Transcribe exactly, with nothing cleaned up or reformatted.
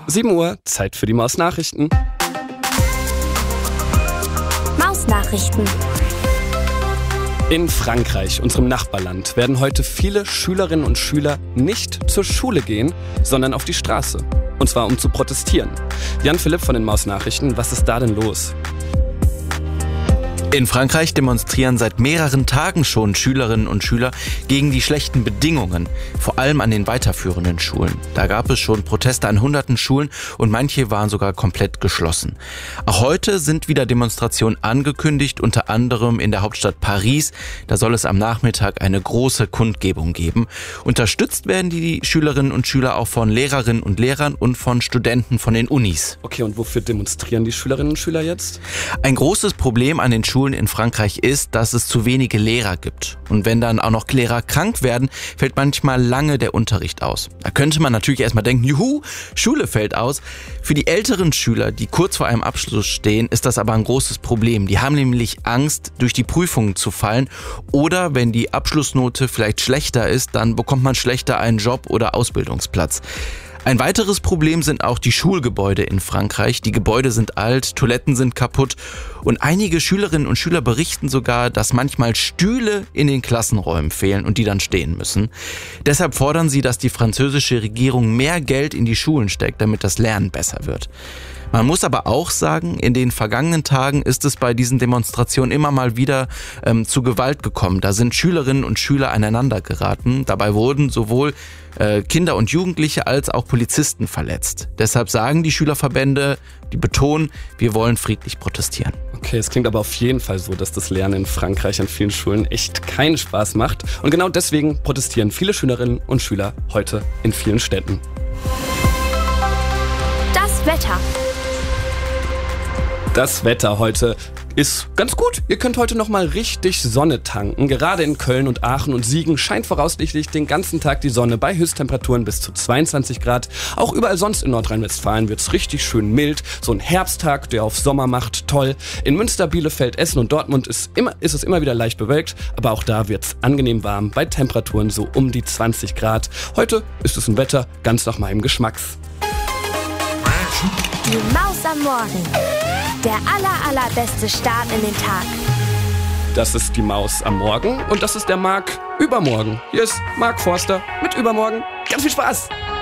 sieben Uhr, Zeit für die Maus-Nachrichten. Maus-Nachrichten. In Frankreich, unserem Nachbarland, werden heute viele Schülerinnen und Schüler nicht zur Schule gehen, sondern auf die Straße. Und zwar um zu protestieren. Jan Philipp von den Maus-Nachrichten, was ist da denn los? In Frankreich demonstrieren seit mehreren Tagen schon Schülerinnen und Schüler gegen die schlechten Bedingungen, vor allem an den weiterführenden Schulen. Da gab es schon Proteste an hunderten Schulen und manche waren sogar komplett geschlossen. Auch heute sind wieder Demonstrationen angekündigt, unter anderem in der Hauptstadt Paris. Da soll es am Nachmittag eine große Kundgebung geben. Unterstützt werden die Schülerinnen und Schüler auch von Lehrerinnen und Lehrern und von Studenten von den Unis. Okay, und wofür demonstrieren die Schülerinnen und Schüler jetzt? Ein großes Problem an den Schulen in Frankreich ist, dass es zu wenige Lehrer gibt. Und wenn dann auch noch Lehrer krank werden, fällt manchmal lange der Unterricht aus. Da könnte man natürlich erstmal denken, juhu, Schule fällt aus. Für die älteren Schüler, die kurz vor einem Abschluss stehen, ist das aber ein großes Problem. Die haben nämlich Angst, durch die Prüfungen zu fallen. Oder wenn die Abschlussnote vielleicht schlechter ist, dann bekommt man schlechter einen Job oder Ausbildungsplatz. Ein weiteres Problem sind auch die Schulgebäude in Frankreich. Die Gebäude sind alt, Toiletten sind kaputt und einige Schülerinnen und Schüler berichten sogar, dass manchmal Stühle in den Klassenräumen fehlen und die dann stehen müssen. Deshalb fordern sie, dass die französische Regierung mehr Geld in die Schulen steckt, damit das Lernen besser wird. Man muss aber auch sagen, in den vergangenen Tagen ist es bei diesen Demonstrationen immer mal wieder ähm, zu Gewalt gekommen. Da sind Schülerinnen und Schüler aneinander geraten. Dabei wurden sowohl äh, Kinder und Jugendliche als auch Polizisten verletzt. Deshalb sagen die Schülerverbände, die betonen, wir wollen friedlich protestieren. Okay, es klingt aber auf jeden Fall so, dass das Lernen in Frankreich an vielen Schulen echt keinen Spaß macht. Und genau deswegen protestieren viele Schülerinnen und Schüler heute in vielen Städten. Das Wetter. Das Wetter heute ist ganz gut. Ihr könnt heute nochmal richtig Sonne tanken. Gerade in Köln und Aachen und Siegen scheint voraussichtlich den ganzen Tag die Sonne bei Höchsttemperaturen bis zu zweiundzwanzig Grad. Auch überall sonst in Nordrhein-Westfalen wird es richtig schön mild. So ein Herbsttag, der auf Sommer macht, toll. In Münster, Bielefeld, Essen und Dortmund ist, immer, ist es immer wieder leicht bewölkt. Aber auch da wird es angenehm warm bei Temperaturen so um die zwanzig Grad. Heute ist es ein Wetter ganz nach meinem Geschmacks. Die Maus am Morgen. Der aller, allerbeste Start in den Tag. Das ist die Maus am Morgen und das ist der Marc übermorgen. Hier ist Marc Forster mit Übermorgen. Ganz viel Spaß!